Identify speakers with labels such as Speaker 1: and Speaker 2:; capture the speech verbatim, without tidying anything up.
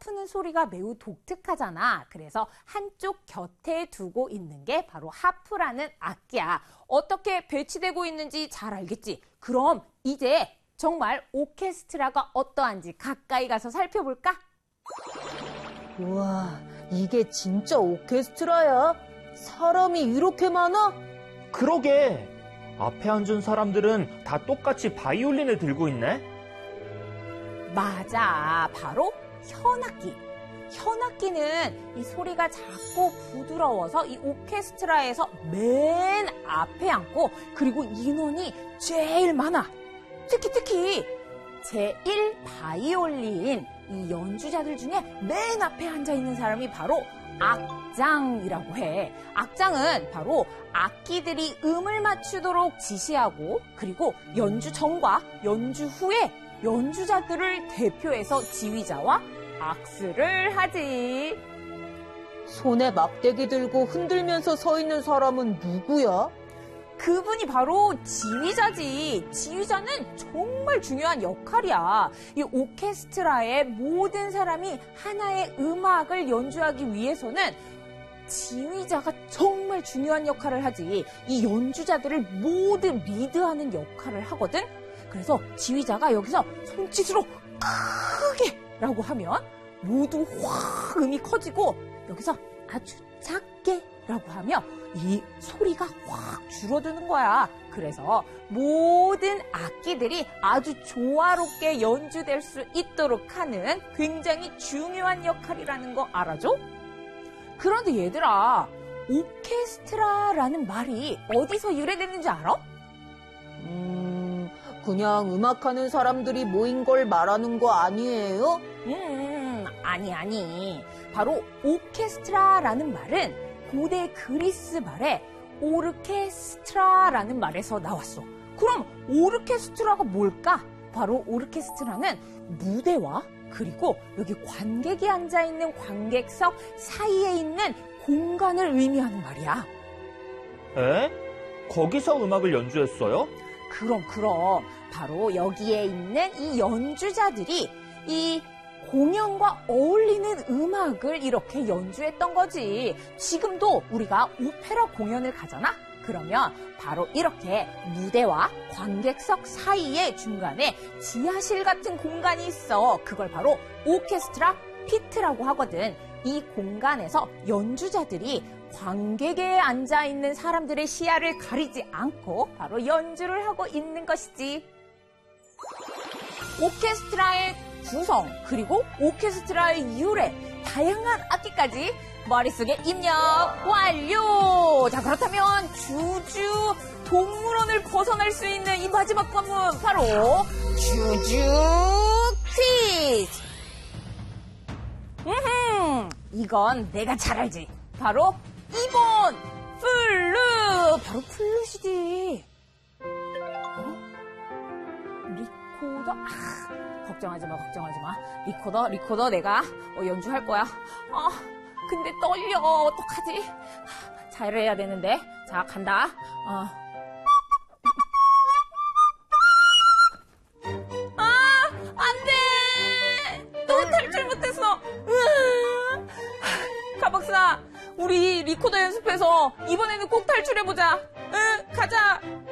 Speaker 1: 하프는 소리가 매우 독특하잖아. 그래서 한쪽 곁에 두고 있는 게 바로 하프라는 악기야. 어떻게 배치되고 있는지 잘 알겠지? 그럼 이제 정말 오케스트라가 어떠한지 가까이 가서 살펴볼까?
Speaker 2: 우와, 이게 진짜 오케스트라야? 사람이 이렇게 많아?
Speaker 3: 그러게. 앞에 앉은 사람들은 다 똑같이 바이올린을 들고 있네?
Speaker 1: 맞아. 바로 현악기. 현악기는 이 소리가 작고 부드러워서 이 오케스트라에서 맨 앞에 앉고 그리고 인원이 제일 많아. 특히 특히 제일 바이올린 이 연주자들 중에 맨 앞에 앉아있는 사람이 바로 악장이라고 해. 악장은 바로 악기들이 음을 맞추도록 지시하고 그리고 연주 전과 연주 후에 연주자들을 대표해서 지휘자와 악수를 하지.
Speaker 2: 손에 막대기 들고 흔들면서 서 있는 사람은 누구야?
Speaker 1: 그분이 바로 지휘자지. 지휘자는 정말 중요한 역할이야. 이 오케스트라의 모든 사람이 하나의 음악을 연주하기 위해서는 지휘자가 정말 중요한 역할을 하지. 이 연주자들을 모두 리드하는 역할을 하거든. 그래서 지휘자가 여기서 손짓으로 크게 라고 하면 모두 확 음이 커지고 여기서 아주 작게 라고 하면 이 소리가 확 줄어드는 거야. 그래서 모든 악기들이 아주 조화롭게 연주될 수 있도록 하는 굉장히 중요한 역할이라는 거 알아줘? 그런데 얘들아, 오케스트라라는 말이 어디서 유래됐는지 알아?
Speaker 2: 음, 그냥 음악하는 사람들이 모인 걸 말하는 거 아니에요?
Speaker 1: 음, 아니 아니. 바로 오케스트라라는 말은 고대 그리스 말에 오르케스트라라는 말에서 나왔어. 그럼 오르케스트라가 뭘까? 바로 오르케스트라는 무대와 그리고 여기 관객이 앉아있는 관객석 사이에 있는 공간을 의미하는 말이야.
Speaker 3: 에? 거기서 음악을 연주했어요?
Speaker 1: 그럼 그럼 바로 여기에 있는 이 연주자들이 이 공연과 어울리는 음악을 이렇게 연주했던 거지. 지금도 우리가 오페라 공연을 가잖아? 그러면 바로 이렇게 무대와 관객석 사이에 중간에 지하실 같은 공간이 있어. 그걸 바로 오케스트라 피트라고 하거든. 이 공간에서 연주자들이 관객에 앉아있는 사람들의 시야를 가리지 않고 바로 연주를 하고 있는 것이지. 오케스트라의 구성, 그리고 오케스트라의 유래, 다양한 악기까지 머릿속에 입력 완료! 자, 그렇다면 주주 동물원을 벗어날 수 있는 이 마지막 관문, 바로 주주 퀴즈! 음흠, 이건 내가 잘 알지. 바로 이 번 플룻! 바로 플룻이지. 어? 리코더? 아, 걱정하지 마, 걱정하지 마. 리코더, 리코더 내가 어, 연주할 거야. 아, 근데 떨려. 어떡하지? 잘 해야 되는데. 자, 간다. 어. 아, 안 돼! 또 탈출 못했어. 으아. 가박사, 우리 리코더 연습해서 이번에는 꼭 탈출해보자. 응, 가자.